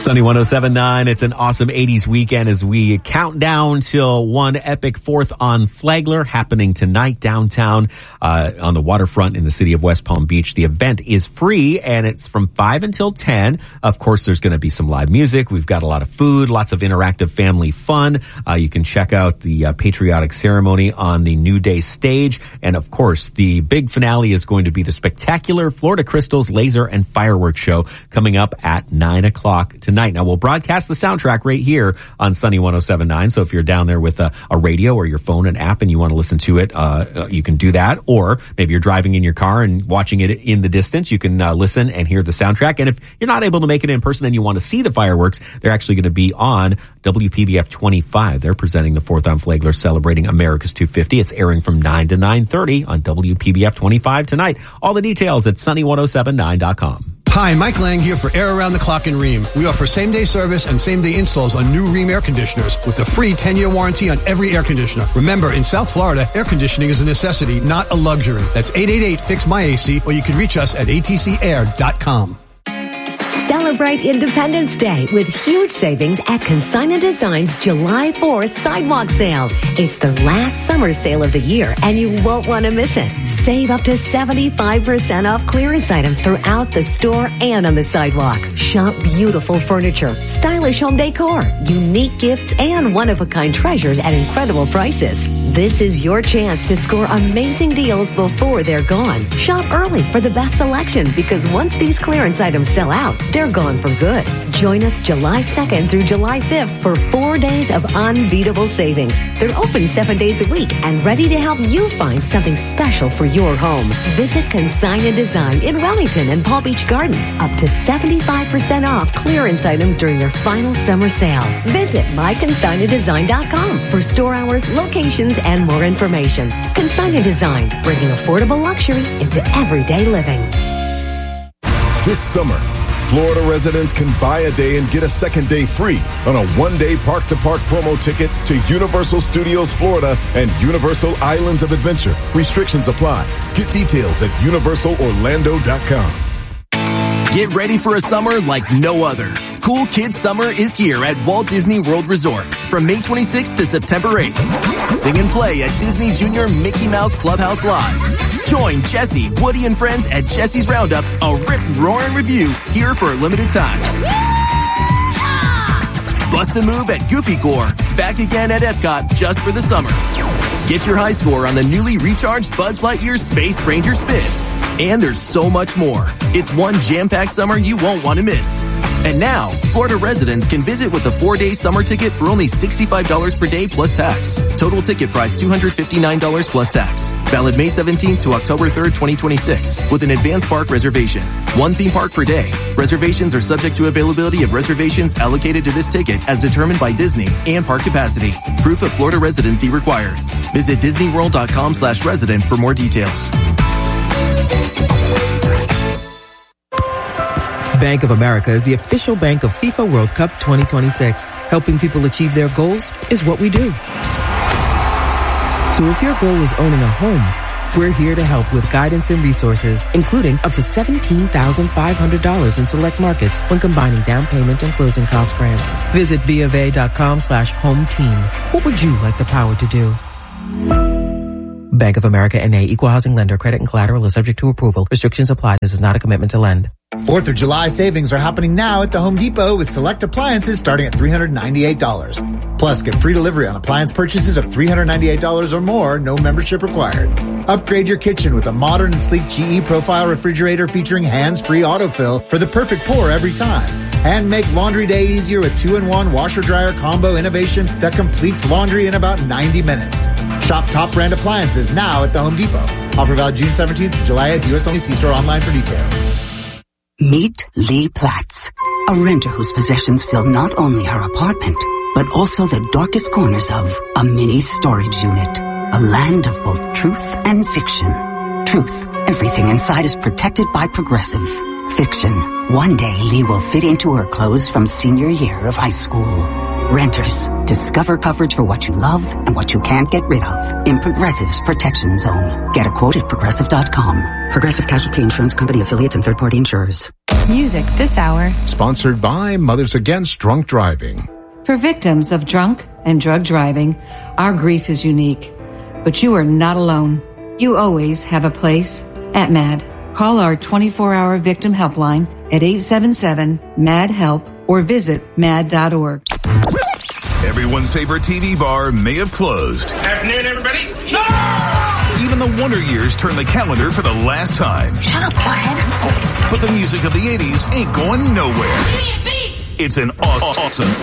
Sunny 107.9. It's an awesome 80s weekend as we count down till one epic 4th on Flagler happening tonight downtown on the waterfront in the city of West Palm Beach. The event is free and it's from 5 until 10. Of course, there's going to be some live music. We've got a lot of food, lots of interactive family fun. You can check out the patriotic ceremony on the New Day stage. And of course, the big finale is going to be the spectacular Florida Crystals Laser and Fireworks Show coming up at 9 o'clock tonight. Now, we'll broadcast the soundtrack right here on Sunny 107.9. So if you're down there with a radio or your phone and app and you want to listen to it, you can do that. Or maybe you're driving in your car and watching it in the distance. You can listen and hear the soundtrack. And if you're not able to make it in person and you want to see the fireworks, they're actually going to be on WPBF 25. They're presenting the 4th on Flagler celebrating America's 250. It's airing from 9 to 9:30 on WPBF 25 tonight. All the details at sunny1079.com. Hi, Mike Lang here for Air Around the Clock in Rheem. We offer same-day service and same-day installs on new Rheem air conditioners with a free 10-year warranty on every air conditioner. Remember, in South Florida, air conditioning is a necessity, not a luxury. That's 888-FIX-MY-AC, or you can reach us at atcair.com. Celebrate Independence Day with huge savings at Consigna Design's July 4th Sidewalk Sale. It's the last summer sale of the year, and you won't want to miss it. Save up to 75% off clearance items throughout the store and on the sidewalk. Shop beautiful furniture, stylish home decor, unique gifts, and one-of-a-kind treasures at incredible prices. This is your chance to score amazing deals before they're gone. Shop early for the best selection, because once these clearance items sell out, they're gone for good. Join us July 2nd through July 5th for 4 days of unbeatable savings. They're open 7 days a week and ready to help you find something special for your home. Visit Consigna Design in Wellington and Palm Beach Gardens. Up to 75% off clearance items during their final summer sale. Visit myconsignadesign.com for store hours, locations, and more information. Consigna Design, bringing affordable luxury into everyday living. This summer, Florida residents can buy a day and get a second day free on a one-day park-to-park promo ticket to Universal Studios Florida and Universal Islands of Adventure. Restrictions apply. Get details at universalorlando.com. Get ready for a summer like no other. Cool Kids Summer is here at Walt Disney World Resort from May 26th to September 8th. Sing and play at Disney Junior Mickey Mouse Clubhouse Live. Join Jesse, Woody, and friends at Jesse's Roundup, a rip-roaring review here for a limited time. Bust a move at Goofy Corps, back again at Epcot just for the summer. Get your high score on the newly recharged Buzz Lightyear Space Ranger Spin. And there's so much more. It's one jam-packed summer you won't want to miss. And now, Florida residents can visit with a 4-day summer ticket for only $65 per day plus tax. Total ticket price $259 plus tax. Valid May 17th to October 3rd, 2026, with an advanced park reservation. One theme park per day. Reservations are subject to availability of reservations allocated to this ticket as determined by Disney and park capacity. Proof of Florida residency required. Visit disneyworld.com/resident for more details. Bank of America is the official bank of FIFA World Cup 2026. Helping people achieve their goals is what we do. So if your goal is owning a home, we're here to help with guidance and resources, including up to $17,500 in select markets when combining down payment and closing cost grants. Visit BofA.com/home team. What would you like the power to do? Bank of America N.A. Equal Housing Lender. Credit and collateral is subject to approval. Restrictions apply. This is not a commitment to lend. 4th of July savings are happening now at the Home Depot with select appliances starting at $398. Plus, get free delivery on appliance purchases of $398 or more, no membership required. Upgrade your kitchen with a modern and sleek GE Profile refrigerator featuring hands-free autofill for the perfect pour every time. And make laundry day easier with 2-in-1 washer-dryer combo innovation that completes laundry in about 90 minutes. Shop top brand appliances now at the Home Depot. Offer valid June 17th to July 8th. U.S. only. See store online for details. Meet Lee Platts, a renter whose possessions fill not only her apartment, but also the darkest corners of a mini storage unit. A land of both truth and fiction. Truth, everything inside is protected by Progressive. Fiction, one day Lee will fit into her clothes from senior year of high school. Renters, discover coverage for what you love and what you can't get rid of in Progressive's Protection Zone. Get a quote at Progressive.com. Progressive Casualty Insurance Company affiliates and third-party insurers. Music this hour. Sponsored by Mothers Against Drunk Driving. For victims of drunk and drug driving, our grief is unique. But you are not alone. You always have a place at MAD. Call our 24-hour victim helpline at 877-MAD-HELP or visit mad.org. Everyone's favorite TV bar may have closed. Afternoon, everybody. No! Even the Wonder Years turn the calendar for the last time. Shut up, quiet. But the music of the 80s ain't going nowhere. It's an awesome